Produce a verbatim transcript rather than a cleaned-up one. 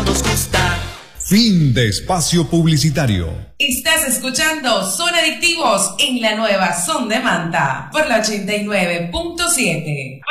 nos gusta. Fin de espacio publicitario. Estás escuchando Son Adictivos en la nueva Son de Manta por la ochenta y nueve punto siete.